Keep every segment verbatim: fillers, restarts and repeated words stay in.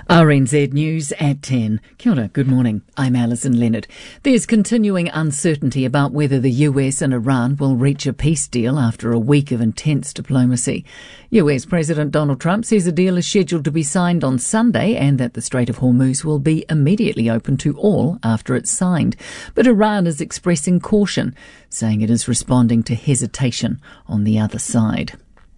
R N Z News at ten. Kia ora, good morning. I'm Alison Leonard. There's continuing uncertainty about whether the U S and Iran will reach a peace deal after a week of intense diplomacy. U S President Donald Trump says a deal is scheduled to be signed on Sunday and that the Strait of Hormuz will be immediately open to all after it's signed. But Iran is expressing caution, saying it is responding to hesitation on the other side.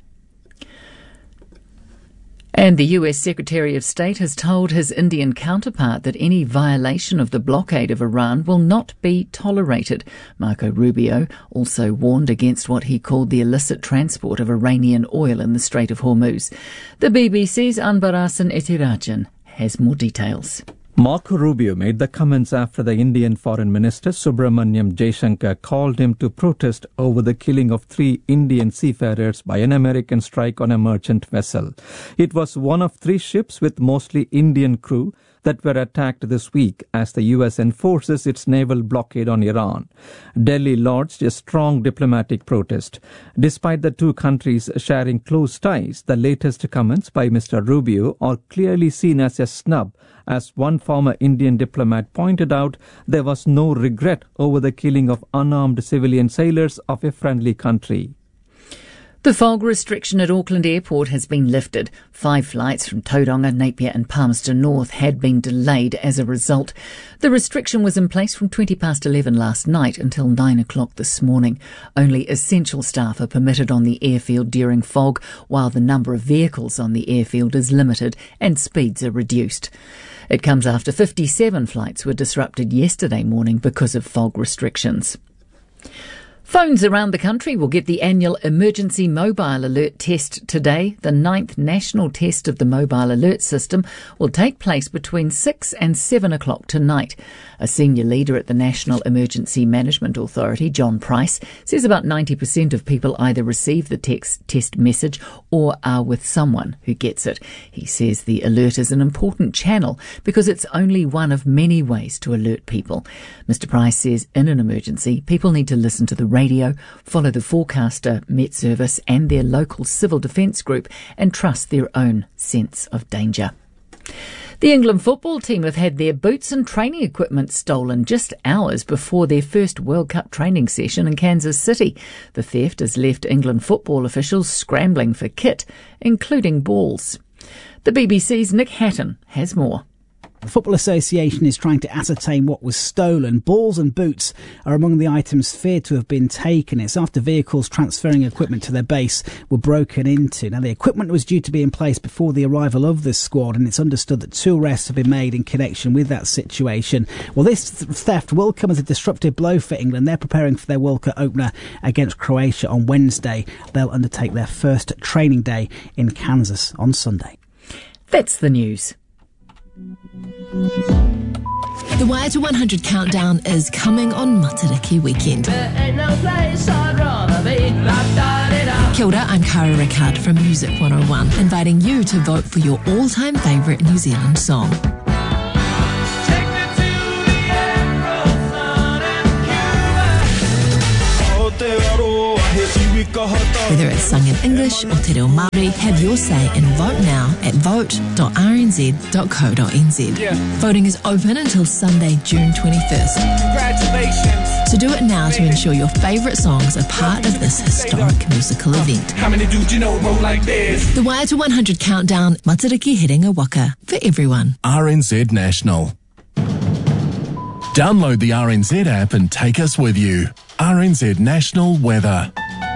And the U S Secretary of State has told his Indian counterpart that any violation of the blockade of Iran will not be tolerated. Marco Rubio also warned against what he called the illicit transport of Iranian oil in the Strait of Hormuz. The B B C's Anbarasan Ethirajan has more details. Marco Rubio made the comments after the Indian Foreign Minister Subramanyam Jaishankar called him to protest over the killing of three Indian seafarers by an American strike on a merchant vessel. It was one of three ships with mostly Indian crew that were attacked this week as the U S enforces its naval blockade on Iran. Delhi lodged a strong diplomatic protest. Despite the two countries sharing close ties, the latest comments by Mister Rubio are clearly seen as a snub. As one former Indian diplomat pointed out, there was no regret over the killing of unarmed civilian sailors of a friendly country. The fog restriction at Auckland Airport has been lifted. Five flights from Tauranga, Napier and Palmerston North had been delayed as a result. The restriction was in place from twenty past eleven last night until nine o'clock this morning. Only essential staff are permitted on the airfield during fog, while the number of vehicles on the airfield is limited and speeds are reduced. It comes after fifty-seven flights were disrupted yesterday morning because of fog restrictions. Phones around the country will get the annual Emergency Mobile Alert test today. The ninth national test of the mobile alert system will take place between six and seven o'clock tonight. A senior leader at the National Emergency Management Authority, John Price, says about ninety percent of people either receive the text test message or are with someone who gets it. He says the alert is an important channel because it's only one of many ways to alert people. Mister Price says in an emergency, people need to listen to the radio, follow the forecaster, Met Service and their local civil defence group and trust their own sense of danger. The England football team have had their boots and training equipment stolen just hours before their first World Cup training session in Kansas City. The theft has left England football officials scrambling for kit, including balls. The B B C's Nick Hatton has more. The Football Association is trying to ascertain what was stolen. Balls and boots are among the items feared to have been taken. It's after vehicles transferring equipment to their base were broken into. Now, the equipment was due to be in place before the arrival of this squad, and it's understood that two arrests have been made in connection with that situation. Well, this theft will come as a disruptive blow for England. They're preparing for their World Cup opener against Croatia on Wednesday. They'll undertake their first training day in Kansas on Sunday. That's the news. The Y to one hundred countdown is coming on Matariki weekend. Kia ora, I'm Cara Rickard from Music one oh one, inviting you to vote for your all-time favourite New Zealand song. Whether it's sung in English or te reo Māori, have your say and vote now at vote dot r n z dot co dot n z. Yeah. Voting is open until Sunday, June twenty-first. Congratulations! So do it now to ensure your favourite songs are part of this historic musical event. How many dudes you know roll like this? The Y to one hundred countdown, Matariki hitting a waka for everyone. R N Z National. Download the R N Z app and take us with you. R N Z National Weather.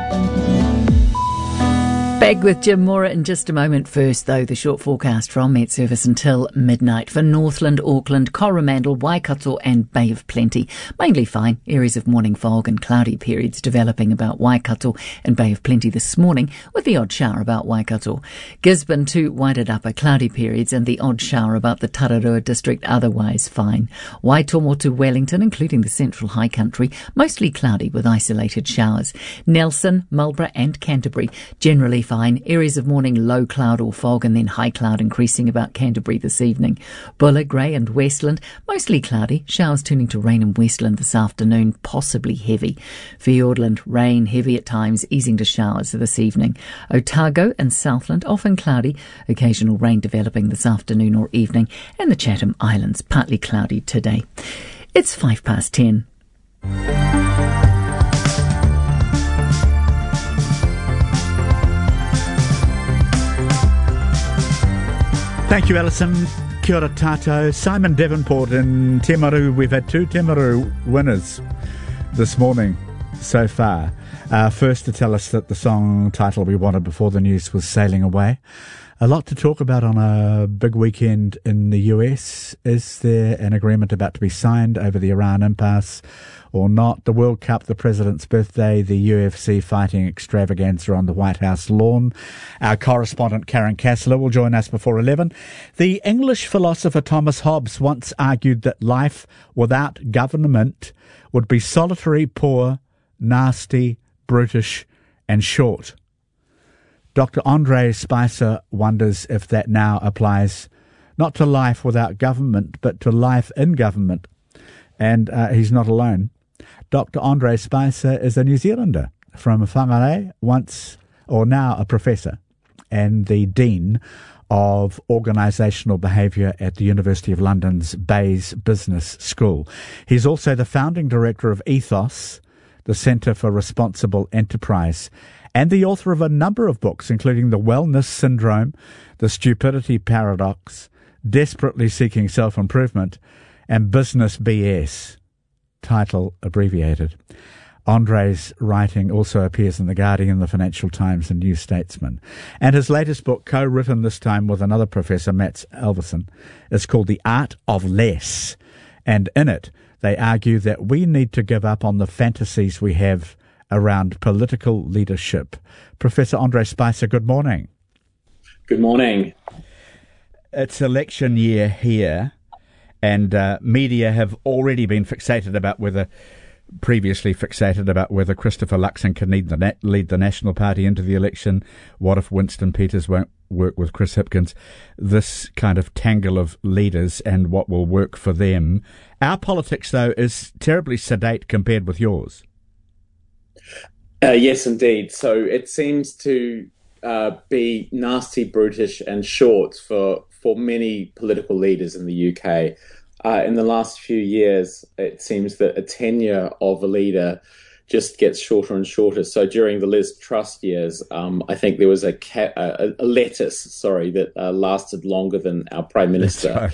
Back with Jim Mora in just a moment. First, though, the short forecast from Met Service until midnight for Northland, Auckland, Coromandel, Waikato and Bay of Plenty. Mainly fine. Areas of morning fog and cloudy periods developing about Waikato and Bay of Plenty this morning, with the odd shower about Waikato. Gisborne to Wairarapa, cloudy periods and the odd shower about the Tararua district, otherwise fine. Waitomo to Wellington, including the central high country, mostly cloudy with isolated showers. Nelson, Marlborough and Canterbury, generally fine fine. Areas of morning low cloud or fog and then high cloud increasing about Canterbury this evening. Buller, Grey and Westland, mostly cloudy. Showers turning to rain in Westland this afternoon, possibly heavy. Fiordland, rain heavy at times, easing to showers this evening. Otago and Southland, often cloudy. Occasional rain developing this afternoon or evening. And the Chatham Islands, partly cloudy today. It's five past ten. Thank you, Alison. Kia ora tātou. Simon Davenport in Timaru. We've had two Timaru winners this morning so far. Uh, first to tell us that the song title we wanted before the news was Sailing Away. A lot to talk about on a big weekend in the U S. Is there an agreement about to be signed over the Iran impasse or not? The World Cup, the President's birthday, the U F C fighting extravaganza on the White House lawn. Our correspondent Karen Kassler will join us before eleven. The English philosopher Thomas Hobbes once argued that life without government would be solitary, poor, nasty, brutish and short. Doctor Andre Spicer wonders if that now applies not to life without government, but to life in government. And uh, he's not alone. Doctor Andre Spicer is a New Zealander from Whangarei, once or now a professor and the Dean of Organisational Behaviour at the University of London's Bayes Business School. He's also the founding director of Ethos, the Centre for Responsible Enterprise, and the author of a number of books, including The Wellness Syndrome, The Stupidity Paradox, Desperately Seeking Self-Improvement, and Business B S, title abbreviated. Andre's writing also appears in The Guardian, The Financial Times and New Statesman. And his latest book, co-written this time with another professor, Mats Alverson, is called The Art of Less. And in it, they argue that we need to give up on the fantasies we have around political leadership. Professor Andre Spicer, good morning. Good morning. It's election year here, and uh, media have already been fixated about whether, previously fixated about whether Christopher Luxon can lead the, na- lead the National Party into the election. What if Winston Peters won't work with Chris Hipkins? This kind of tangle of leaders and what will work for them. Our politics, though, is terribly sedate compared with yours. Uh, yes, indeed. So it seems to uh, be nasty, brutish and short for, for many political leaders in the U K. Uh, in the last few years, it seems that a tenure of a leader just gets shorter and shorter. So during the Liz Truss years, um, I think there was a, ca- a, a lettuce, sorry, that uh, lasted longer than our Prime Minister.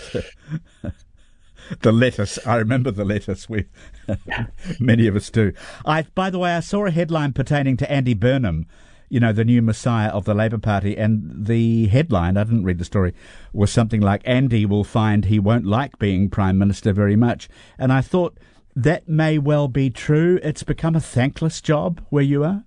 The lettuce. I remember the lettuce. We, many of us do. I, by the way, I saw a headline pertaining to Andy Burnham, you know, the new messiah of the Labour Party, and the headline, I didn't read the story, was something like, Andy will find he won't like being Prime Minister very much. And I thought that may well be true. It's become a thankless job where you are.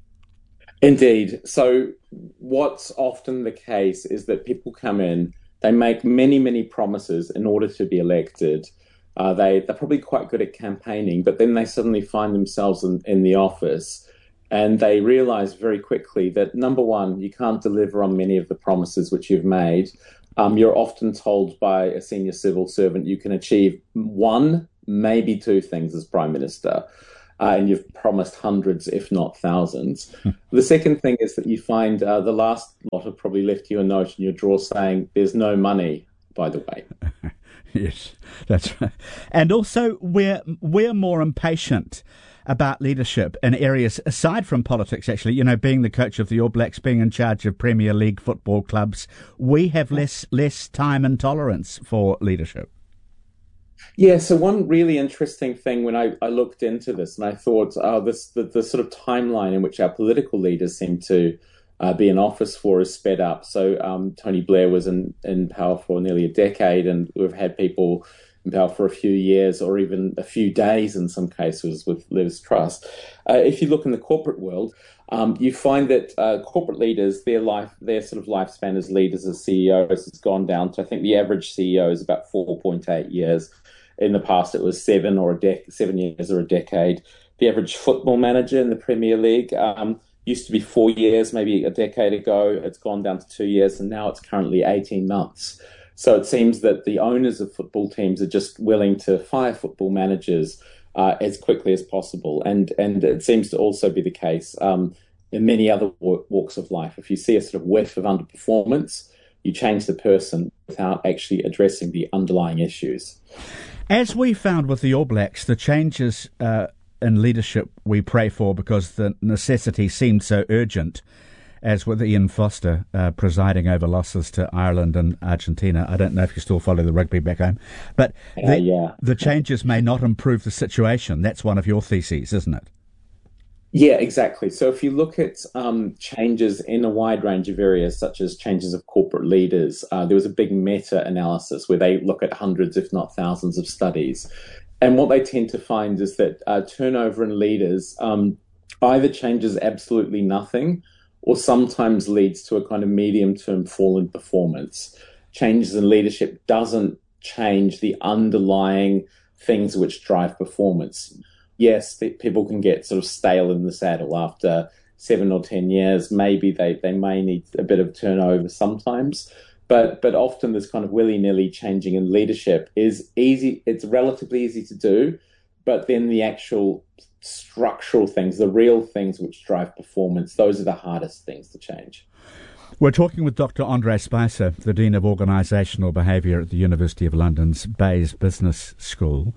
Indeed. So what's often the case is that people come in, they make many, many promises in order to be elected. Uh, they, they're probably quite good at campaigning, but then they suddenly find themselves in, in the office and they realise very quickly that, number one, you can't deliver on many of the promises which you've made. Um, you're often told by a senior civil servant you can achieve one, maybe two things as Prime Minister. Uh, and you've promised hundreds, if not thousands. The second thing is that you find uh, the last lot have probably left you a note in your drawer saying, there's no money, by the way. Yes, that's right. And also, we're, we're more impatient about leadership in areas aside from politics, actually. You know, being the coach of the All Blacks, being in charge of Premier League football clubs, we have less less time and tolerance for leadership. Yeah, so one really interesting thing when I, I looked into this and I thought, oh, this the, the sort of timeline in which our political leaders seem to uh, be in office for is sped up. So um, Tony Blair was in, in power for nearly a decade, and we've had people in power for a few years or even a few days in some cases with Liz Truss. Uh, if you look in the corporate world, um, you find that uh, corporate leaders, their life, their sort of lifespan as leaders, as C E Os, has gone down to, I think the average C E O is about four point eight years. In the past, it was seven or a dec- seven years or a decade. The average football manager in the Premier League, um, used to be four years, maybe a decade ago. It's gone down to two years, and now it's currently eighteen months. So it seems that the owners of football teams are just willing to fire football managers uh, as quickly as possible. And and it seems to also be the case um, in many other walks of life. If you see a sort of whiff of underperformance, you change the person without actually addressing the underlying issues. As we found with the All Blacks, the changes uh, in leadership we pray for because the necessity seemed so urgent, as with Ian Foster uh, presiding over losses to Ireland and Argentina. I don't know if you still follow the rugby back home, but the, uh, yeah. the changes may not improve the situation. That's one of your theses, isn't it? Yeah, exactly. So if you look at um, changes in a wide range of areas, such as changes of corporate leaders, uh, there was a big meta-analysis where they look at hundreds, if not thousands, of studies. And what they tend to find is that uh, turnover in leaders um, either changes absolutely nothing or sometimes leads to a kind of medium-term fall in performance. Changes in leadership doesn't change the underlying things which drive performance. Yes, people can get sort of stale in the saddle after seven or ten years. Maybe they, they may need a bit of turnover sometimes. But but often this kind of willy-nilly changing in leadership is easy. It's relatively easy to do. But then the actual structural things, the real things which drive performance, those are the hardest things to change. We're talking with Doctor Andre Spicer, the Dean of Organisational Behaviour at the University of London's Bayes Business School,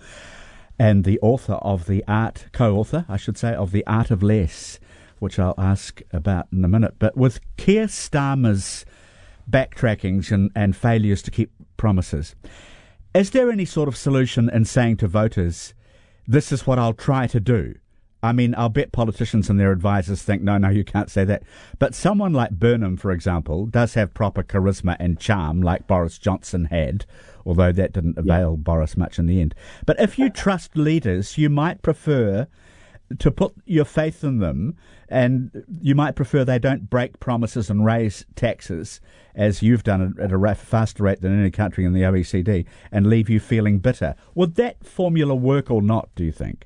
and the author of the art, co-author, I should say, of The Art of Less, which I'll ask about in a minute. But with Keir Starmer's backtrackings and, and failures to keep promises, is there any sort of solution in saying to voters, this is what I'll try to do? I mean, I'll bet politicians and their advisors think, no, no, you can't say that. But someone like Burnham, for example, does have proper charisma and charm like Boris Johnson had, although that didn't avail yeah. Boris much in the end. But if you trust leaders, you might prefer to put your faith in them, and you might prefer they don't break promises and raise taxes, as you've done at a faster rate than any country in the O E C D, and leave you feeling bitter. Would that formula work or not, do you think?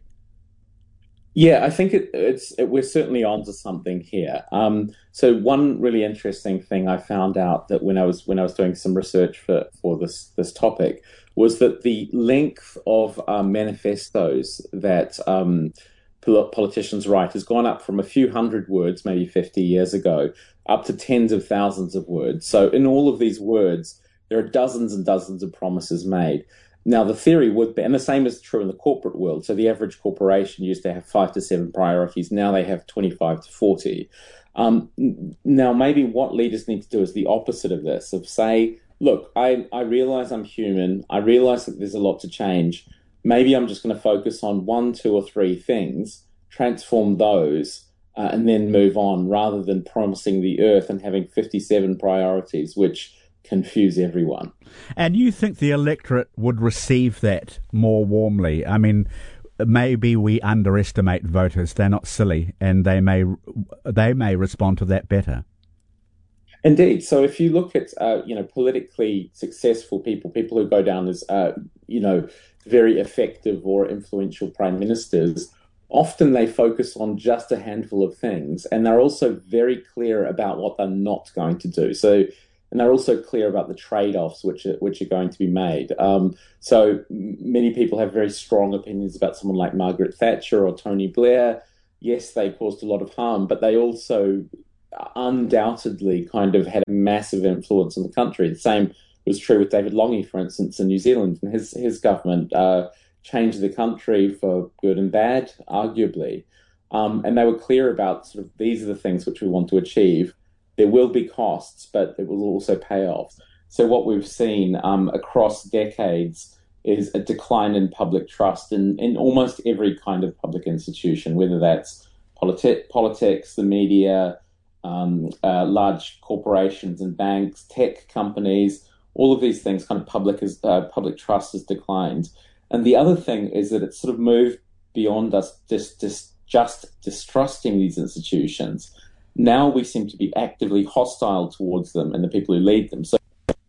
Yeah, I think it, it's it, we're certainly onto something here. Um, so one really interesting thing I found out that when I was when I was doing some research for, for this this topic was that the length of uh, manifestos that um, politicians write has gone up from a few hundred words, maybe fifty years ago, up to tens of thousands of words. So in all of these words, there are dozens and dozens of promises made. Now, the theory would be, and the same is true in the corporate world. So the average corporation used to have five to seven priorities. Now they have twenty-five to forty. Um, now, maybe what leaders need to do is the opposite of this, of say, look, I, I realize I'm human. I realize that there's a lot to change. Maybe I'm just going to focus on one, two, or three things, transform those, uh, and then move on, rather than promising the earth and having fifty-seven priorities, which confuse everyone. And you think the electorate would receive that more warmly? I mean, maybe we underestimate voters. They're not silly, and they may they may respond to that better. Indeed. So if you look at uh, you know politically successful people, people who go down as uh, you know very effective or influential prime ministers, often they focus on just a handful of things, and they're also very clear about what they're not going to do. So. And they're also clear about the trade-offs which are, which are going to be made. Um, so many people have very strong opinions about someone like Margaret Thatcher or Tony Blair. Yes, they caused a lot of harm, but they also undoubtedly kind of had a massive influence on the country. The same was true with David Lange, for instance, in New Zealand. And his, his government uh, changed the country for good and bad, arguably. Um, and they were clear about sort of these are the things which we want to achieve. There will be costs, but it will also pay off. So what we've seen um, across decades is a decline in public trust in, in almost every kind of public institution, whether that's politi- politics, the media, um, uh, large corporations and banks, tech companies, all of these things, kind of public, is, uh, public trust has declined. And the other thing is that it's sort of moved beyond us just, just, just distrusting these institutions. Now we seem to be actively hostile towards them and the people who lead them. So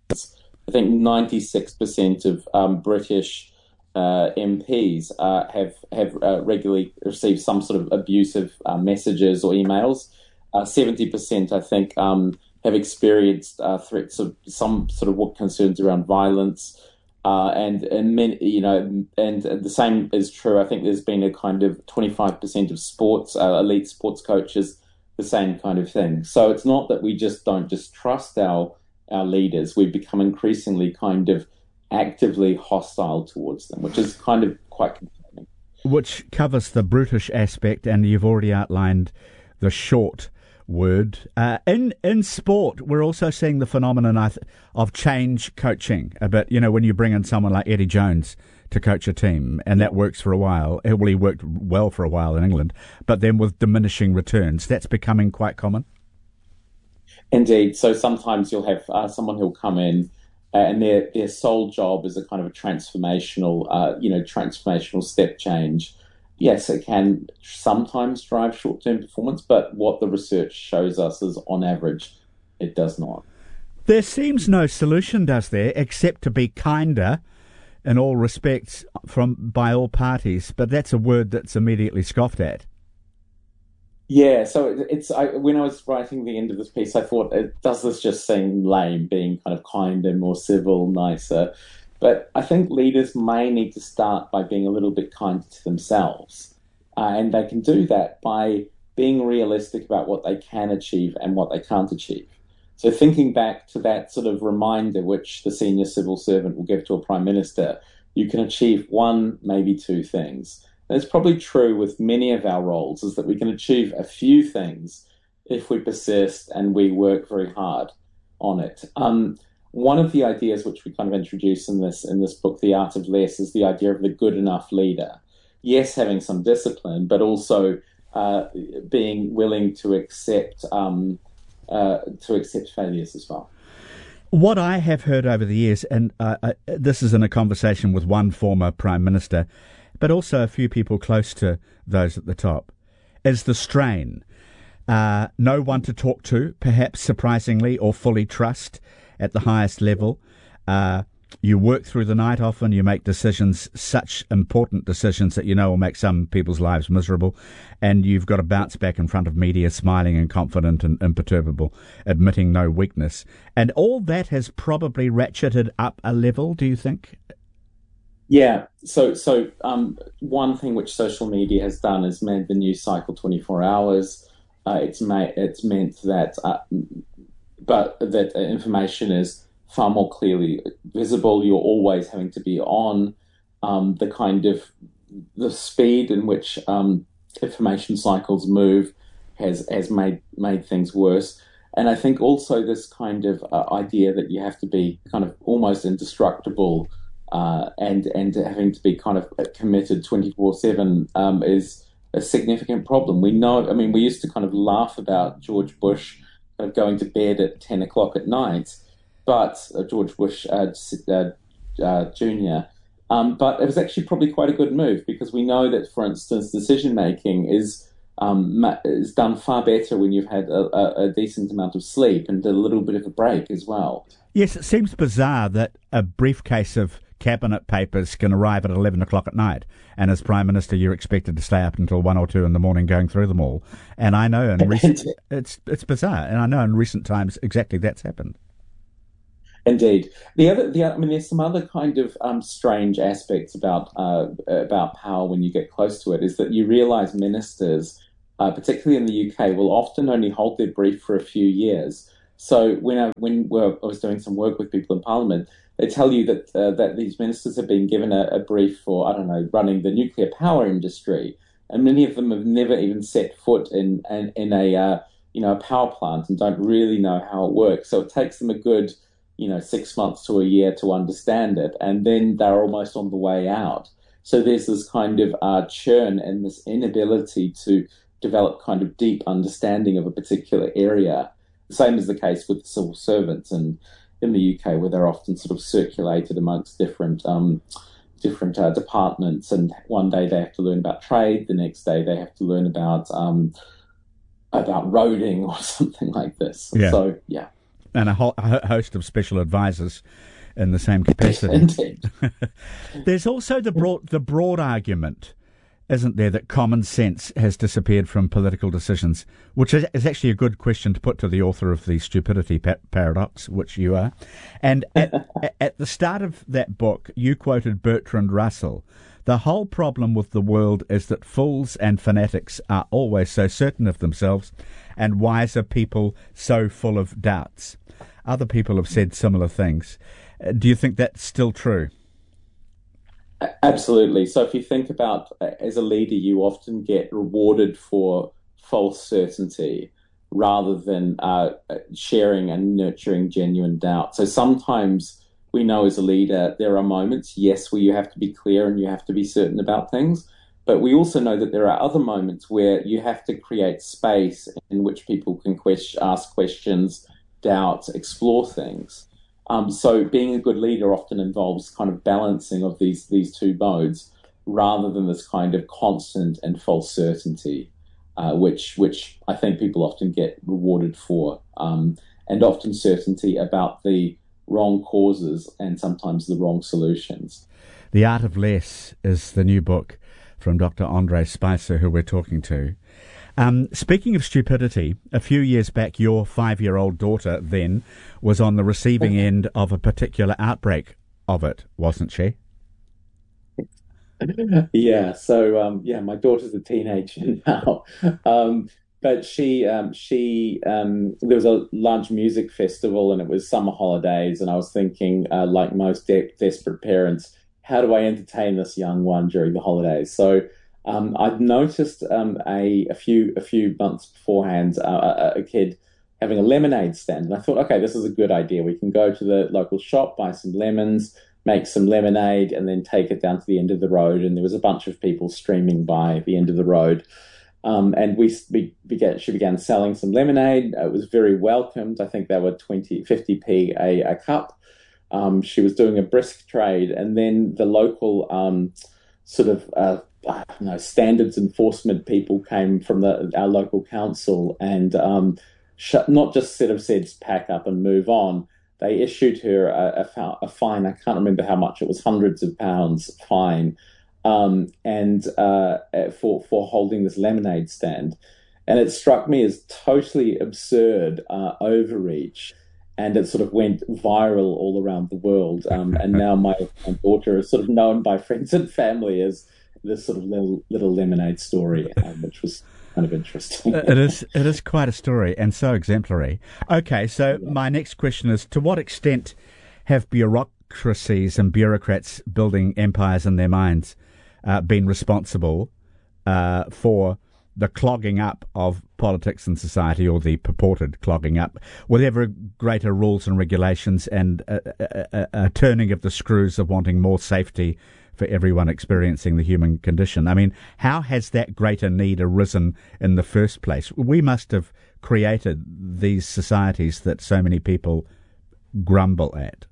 I think ninety-six percent of um, British uh, M Ps uh, have have uh, regularly received some sort of abusive uh, messages or emails. uh, seventy percent, I think, um, have experienced uh, threats of some sort of concerns around violence. Uh, and and many, you know, and the same is true. I think there's been a kind of twenty-five percent of sports, uh, elite sports coaches, the same kind of thing. So it's not that we just don't just trust our our leaders. We've become increasingly kind of actively hostile towards them, which is kind of quite concerning. Which covers the brutish aspect, and you've already outlined the short word. Uh, in in sport, we're also seeing the phenomenon I th- of change coaching a bit. You know, when you bring in someone like Eddie Jones to coach a team, and that works for a while. Well, he worked well for a while in England, but then with diminishing returns, that's becoming quite common. Indeed. So sometimes you'll have uh, someone who'll come in, uh, and their their sole job is a kind of a transformational, uh, you know, transformational step change. Yes, it can sometimes drive short-term performance, but what the research shows us is, on average, it does not. There seems no solution, does there, except to be kinder in all respects from by all parties, but that's a word that's immediately scoffed at. Yeah, so it's I, when I was writing the end of this piece, I thought, does this just seem lame, being kind of kinder, more civil, nicer? But I think leaders may need to start by being a little bit kinder to themselves. Uh, and they can do that by being realistic about what they can achieve and what they can't achieve. So thinking back to that sort of reminder which the senior civil servant will give to a prime minister, you can achieve one, maybe two things. And it's probably true with many of our roles, is that we can achieve a few things if we persist and we work very hard on it. Um, One of the ideas which we kind of introduce in this in this book, The Art of Less, is the idea of the good enough leader. Yes, having some discipline, but also uh, being willing to accept um, uh, to accept failures as well. What I have heard over the years, and uh, uh, this is in a conversation with one former Prime Minister, but also a few people close to those at the top, is the strain. Uh, no one to talk to, perhaps surprisingly, or fully trust at the highest level. Uh, you work through the night often, you make decisions, such important decisions that you know will make some people's lives miserable, and you've got to bounce back in front of media smiling and confident and imperturbable, admitting no weakness. And all that has probably ratcheted up a level, do you think? Yeah, so so um, one thing which social media has done is made the news cycle twenty-four hours. Uh, it's, made, it's meant that... Uh, but that information is far more clearly visible. You're always having to be on. Um, the kind of the speed in which um, information cycles move has has made made things worse. And I think also this kind of uh, idea that you have to be kind of almost indestructible uh, and and having to be kind of committed twenty-four seven um, is a significant problem. We know. I mean, we used to kind of laugh about George Bush of going to bed at ten o'clock at night, but uh, George Bush uh, uh, uh, Junior Um, but it was actually probably quite a good move, because we know that, for instance, decision making is um, is done far better when you've had a, a, a decent amount of sleep and a little bit of a break as well. Yes, it seems bizarre that a briefcase of cabinet papers can arrive at eleven o'clock at night, and as Prime Minister you're expected to stay up until one or two in the morning going through them all. And I know in recent it's it's bizarre, and I know in recent times exactly that's happened. Indeed. The other, the I mean, there's some other kind of um, strange aspects about uh, about power when you get close to it. Is that you realise ministers, uh, particularly in the U K, will often only hold their brief for a few years. So when I when I was doing some work with people in Parliament, they tell you that uh, that these ministers have been given a, a brief for, I don't know, running the nuclear power industry, and many of them have never even set foot in in, in a uh, you know a power plant and don't really know how it works. So it takes them a good you know six months to a year to understand it, and then they're almost on the way out. So there's this kind of uh, churn and this inability to develop kind of deep understanding of a particular area. The same is the case with the civil servants and in the U K, where they're often sort of circulated amongst different um, different uh, departments. And one day they have to learn about trade, the next day they have to learn about um, about roading or something like this. Yeah. So, yeah. And a, ho- a host of special advisors in the same capacity. Indeed. There's also the broad, the broad argument isn't there, that common sense has disappeared from political decisions, which is, is actually a good question to put to the author of the Stupidity pa- Paradox, which you are. And at, at the start of that book, you quoted Bertrand Russell. The whole problem with the world is that fools and fanatics are always so certain of themselves, and wiser people so full of doubts. Other people have said similar things. Uh, do you think that's still true? Absolutely. So if you think about, uh, as a leader, you often get rewarded for false certainty rather than uh, sharing and nurturing genuine doubt. So sometimes we know as a leader there are moments, yes, where you have to be clear and you have to be certain about things, but we also know that there are other moments where you have to create space in which people can question, ask questions, doubt, explore things. Um, so being a good leader often involves kind of balancing of these these two modes rather than this kind of constant and false certainty, uh, which which I think people often get rewarded for, um, and often certainty about the wrong causes and sometimes the wrong solutions. The Art of Less is the new book from Doctor Andre Spicer, who we're talking to. Um, speaking of stupidity, a few years back, your five-year-old daughter then was on the receiving end of a particular outbreak of it, wasn't she? Yeah. So, um, yeah, my daughter's a teenager now, um, but she, um, she, um, there was a large music festival, and it was summer holidays, and I was thinking, uh, like most de- desperate parents, how do I entertain this young one during the holidays? So. Um, I'd noticed um, a, a few a few months beforehand uh, a, a kid having a lemonade stand, and I thought, okay, this is a good idea. We can go to the local shop, buy some lemons, make some lemonade, and then take it down to the end of the road. And there was a bunch of people streaming by the end of the road, um, and we, we began. She began selling some lemonade. It was very welcomed. I think they were twenty, fifty p a, a cup. Um, she was doing a brisk trade, and then the local um, sort of uh, I don't know, standards enforcement people came from the, our local council and um, sh- not just sort of said pack up and move on. They issued her a, a, a fine. I can't remember how much. It was hundreds of pounds fine, um, and uh, for for holding this lemonade stand. And it struck me as totally absurd uh, overreach. And it sort of went viral all around the world. Um, and now my, my daughter is sort of known by friends and family as this sort of little little lemonade story, um, which was kind of interesting. it is it is quite a story, and so exemplary. Okay, so yeah. My next question is, to what extent have bureaucracies and bureaucrats building empires in their minds uh, been responsible uh, for the clogging up of politics and society, or the purported clogging up, with ever greater rules and regulations and a, a, a, a turning of the screws of wanting more safety for everyone experiencing the human condition? I mean, how has that greater need arisen in the first place? We must have created these societies that so many people grumble at.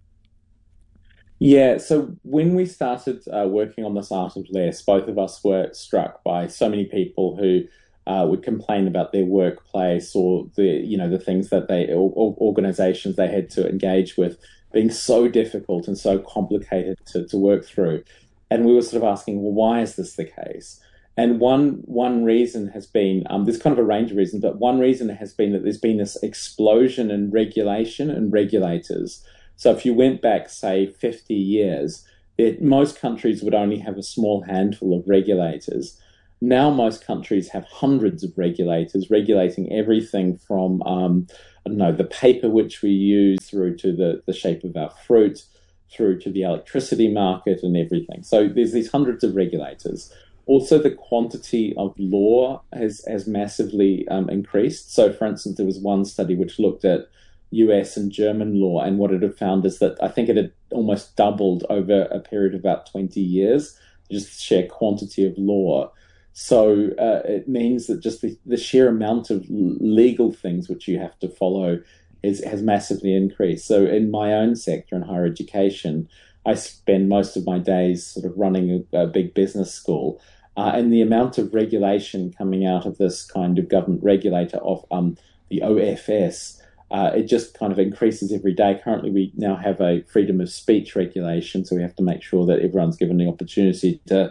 Yeah, so when we started uh, working on this Art of Less, both of us were struck by so many people who uh, would complain about their workplace or the, you know, the things that they, or, or organizations they had to engage with being so difficult and so complicated to, to work through. And we were sort of asking, well, why is this the case? And one one reason has been, um, there's kind of a range of reasons, but one reason has been that there's been this explosion in regulation and regulators. So if you went back, say, fifty years, it, most countries would only have a small handful of regulators. Now most countries have hundreds of regulators regulating everything from, um, I don't know, the paper which we use through to the, the shape of our fruit, through to the electricity market and everything. So there's these hundreds of regulators. Also, the quantity of law has, has massively um, increased. So, for instance, there was one study which looked at U S and German law, and what it had found is that I think it had almost doubled over a period of about twenty years, just the sheer quantity of law. So uh, it means that just the, the sheer amount of legal things which you have to follow is, has massively increased. So in my own sector in higher education, I spend most of my days sort of running a, a big business school, uh, and the amount of regulation coming out of this kind of government regulator of um, the O F S, uh, it just kind of increases every day. Currently, we now have a freedom of speech regulation, so we have to make sure that everyone's given the opportunity to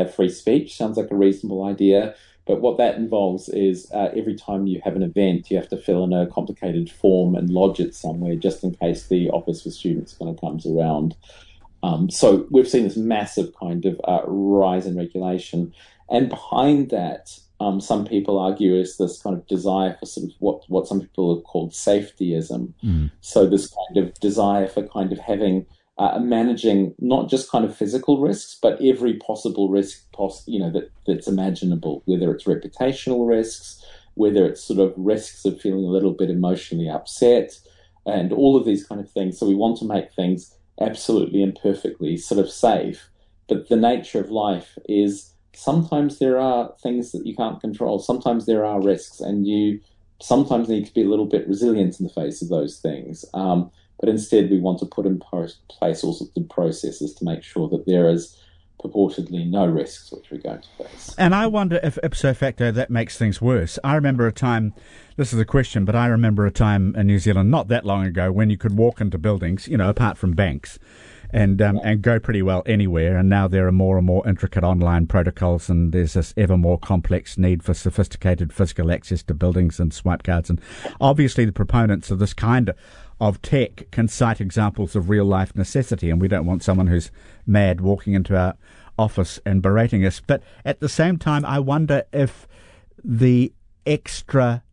have free speech. Sounds like a reasonable idea. But what that involves is uh, every time you have an event, you have to fill in a complicated form and lodge it somewhere just in case the Office for Students kind of comes around. Um, so we've seen this massive kind of uh, rise in regulation. And behind that, um, some people argue is this kind of desire for sort of what, what some people have called safetyism. Mm. So this kind of desire for kind of having Uh, managing not just kind of physical risks, but every possible risk, poss- you know, that, that's imaginable, whether it's reputational risks, whether it's sort of risks of feeling a little bit emotionally upset, and all of these kind of things. So we want to make things absolutely and perfectly sort of safe. But the nature of life is sometimes there are things that you can't control. Sometimes there are risks, and you sometimes need to be a little bit resilient in the face of those things. Um, But instead, we want to put in place all sorts of processes to make sure that there is purportedly no risks which we're going to face. And I wonder if ipso facto that makes things worse. I remember a time, this is a question, but I remember a time in New Zealand not that long ago when you could walk into buildings, you know, apart from banks, and um, and go pretty well anywhere. And now there are more and more intricate online protocols, and there's this ever more complex need for sophisticated physical access to buildings and swipe cards. And obviously the proponents of this kind of of tech can cite examples of real-life necessity, and we don't want someone who's mad walking into our office and berating us. But at the same time, I wonder if the extra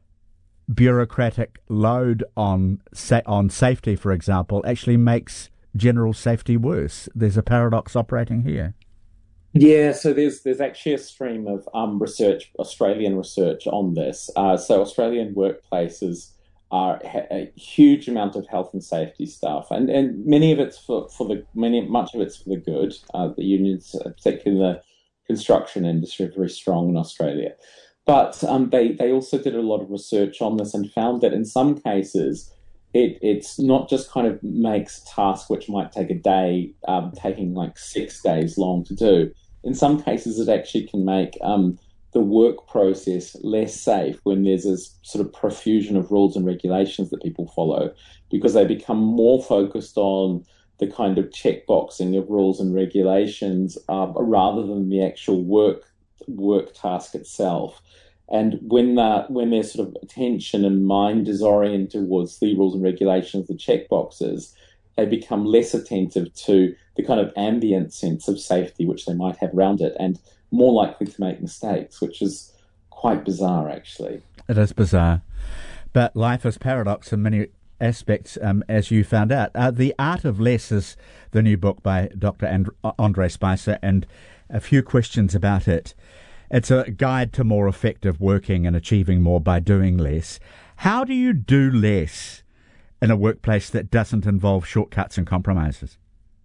bureaucratic load on sa- on safety, for example, actually makes general safety worse. There's a paradox operating here. Yeah, so there's there's actually a stream of um, research, Australian research on this. Uh, so Australian workplaces are a huge amount of health and safety stuff, and, and many of it's for, for the many much of it's for the good. Uh, the unions, particularly in the construction industry, are very strong in Australia, but um, they they also did a lot of research on this and found that in some cases it it's not just kind of makes tasks which might take a day um, taking like six days long to do. In some cases, it actually can make um, the work process less safe when there's this sort of profusion of rules and regulations that people follow, because they become more focused on the kind of checkboxing of rules and regulations uh, rather than the actual work work task itself. And when that, when their sort of attention and mind is oriented towards the rules and regulations, the checkboxes, they become less attentive to the kind of ambient sense of safety which they might have around it, and more likely to make mistakes, which is quite bizarre, actually. It is bizarre. But life is paradox in many aspects, um, as you found out. Uh, The Art of Less is the new book by Doctor And- Andre Spicer, and a few questions about it. It's a guide to more effective working and achieving more by doing less. How do you do less in a workplace that doesn't involve shortcuts and compromises?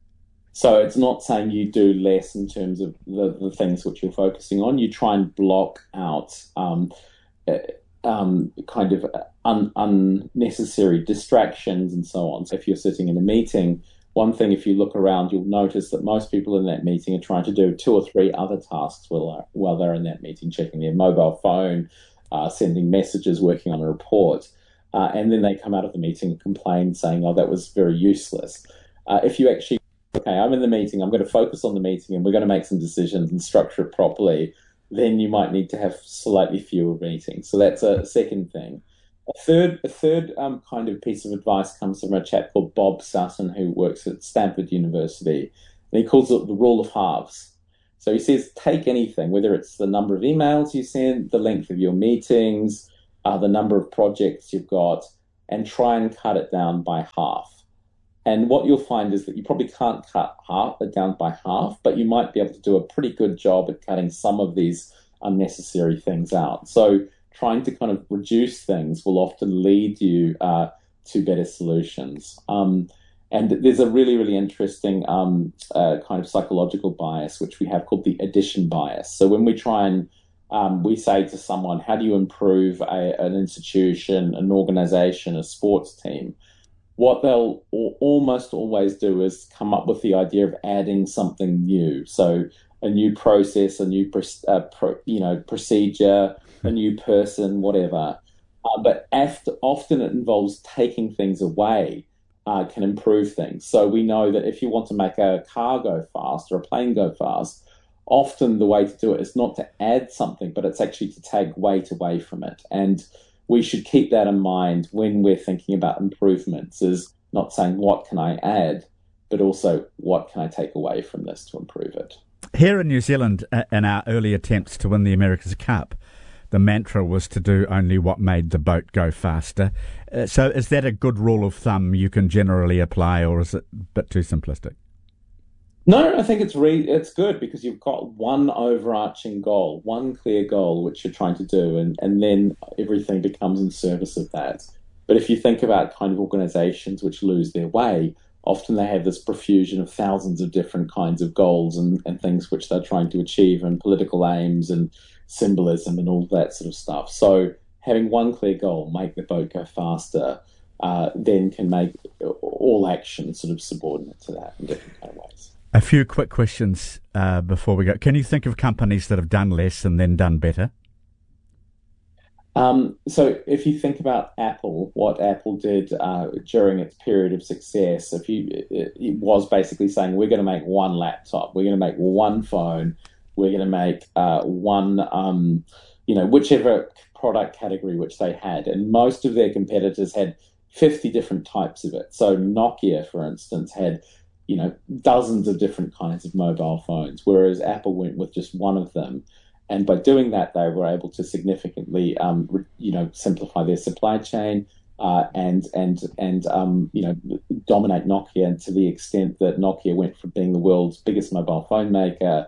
So it's not saying you do less in terms of the, the things which you're focusing on. You try and block out um, uh, um, kind of un- unnecessary distractions and so on. So if you're sitting in a meeting, one thing, if you look around, you'll notice that most people in that meeting are trying to do two or three other tasks while, while they're in that meeting, checking their mobile phone, uh, sending messages, working on a report. Uh, and then they come out of the meeting and complain, saying, oh, that was very useless. Uh, if you actually okay, I'm in the meeting, I'm going to focus on the meeting and we're going to make some decisions and structure it properly, then you might need to have slightly fewer meetings. So that's a second thing. A third, a third um, kind of piece of advice comes from a chap called Bob Sutton, who works at Stanford University, and he calls it the rule of halves. So he says, take anything, whether it's the number of emails you send, the length of your meetings, uh, the number of projects you've got, and try and cut it down by half. And what you'll find is that you probably can't cut half it down by half, but you might be able to do a pretty good job at cutting some of these unnecessary things out. So trying to kind of reduce things will often lead you uh, to better solutions. Um, and there's a really, really interesting um, uh, kind of psychological bias, which we have called the addition bias. So when we try and um, we say to someone, how do you improve a, an institution, an organization, a sports team? What they'll almost always do is come up with the idea of adding something new. So a new process, a new uh, pro, you know procedure, a new person, whatever. Uh, but after, often it involves taking things away, uh, can improve things. So we know that if you want to make a car go fast or a plane go fast, often the way to do it is not to add something, but it's actually to take weight away from it. And we should keep that in mind when we're thinking about improvements, is not saying what can I add, but also what can I take away from this to improve it. Here in New Zealand, uh, in our early attempts to win the America's Cup, the mantra was to do only what made the boat go faster. Uh, so is that a good rule of thumb you can generally apply, or is it a bit too simplistic? No, I think it's re- it's good because you've got one overarching goal, one clear goal which you're trying to do, and, and then everything becomes in service of that. But if you think about kind of organizations which lose their way, often they have this profusion of thousands of different kinds of goals and, and things which they're trying to achieve, and political aims and symbolism and all that sort of stuff. So having one clear goal, make the boat go faster, uh, then can make all action sort of subordinate to that in different kind of ways. A few quick questions uh, before we go. Can you think of companies that have done less and then done better? Um, so if you think about Apple, what Apple did uh, during its period of success, if you, it, it was basically saying, we're going to make one laptop, we're going to make one phone, we're going to make uh, one, um, you know, whichever product category which they had. And most of their competitors had fifty different types of it. So Nokia, for instance, had, you know, dozens of different kinds of mobile phones, whereas Apple went with just one of them. And by doing that, they were able to significantly, um, you know, simplify their supply chain uh, and and and um, you know, dominate Nokia to the extent that Nokia went from being the world's biggest mobile phone maker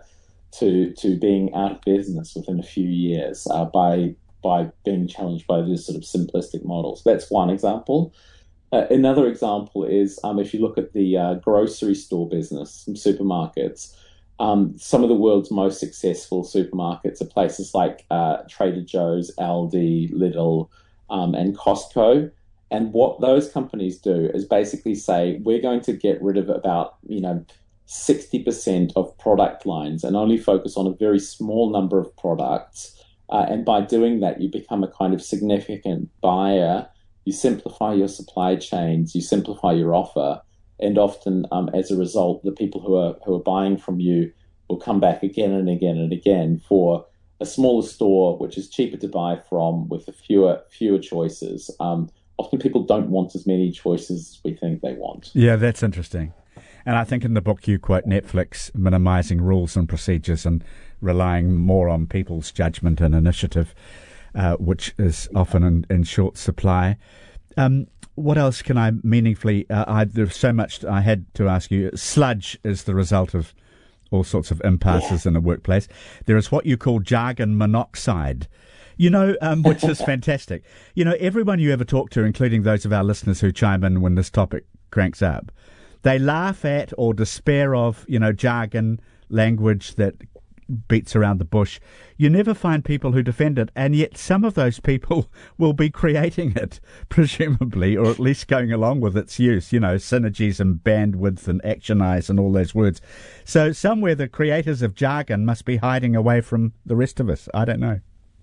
to to being out of business within a few years uh, by by being challenged by this sort of simplistic models. That's one example. Uh, another example is um, if you look at the uh, grocery store business, some supermarkets. Um, some of the world's most successful supermarkets are places like uh, Trader Joe's, Aldi, Lidl, um, and Costco. And what those companies do is basically say, we're going to get rid of about, you know, sixty percent of product lines and only focus on a very small number of products. Uh, and by doing that, you become a kind of significant buyer. You simplify your supply chains, you simplify your offer. And often, um, as a result, the people who are who are buying from you will come back again and again and again for a smaller store, which is cheaper to buy from, with a fewer fewer choices. Um, often, people don't want as many choices as we think they want. Yeah, that's interesting. And I think in the book you quote Netflix minimising rules and procedures and relying more on people's judgment and initiative, uh, which is often in, in short supply. Um, What else can I meaningfully... Uh, I, there's so much I had to ask you. Sludge is the result of all sorts of impasses yeah. in a workplace. There is what you call jargon monoxide, you know, um, which is fantastic. You know, everyone you ever talk to, including those of our listeners who chime in when this topic cranks up, they laugh at or despair of, you know, jargon language that beats around the bush. You never find people who defend it, and yet some of those people will be creating it, presumably, or at least going along with its use, you know, synergies and bandwidth and actionize and all those words. So somewhere the creators of jargon must be hiding away from the rest of us. I don't know.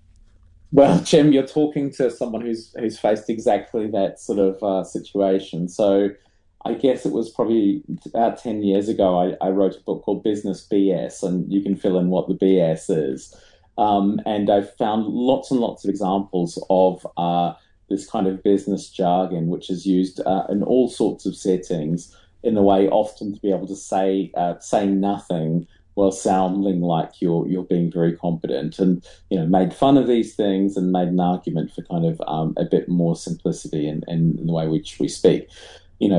Well, Jim, you're talking to someone who's who's faced exactly that sort of uh, situation. So I guess it was probably about ten years ago, I, I wrote a book called Business B S, and you can fill in what the B S is. Um, and I've found lots and lots of examples of uh, this kind of business jargon, which is used uh, in all sorts of settings in a way often to be able to say uh, say nothing while sounding like you're you're being very competent, and you know, made fun of these things and made an argument for kind of um, a bit more simplicity in, in, in the way which we speak.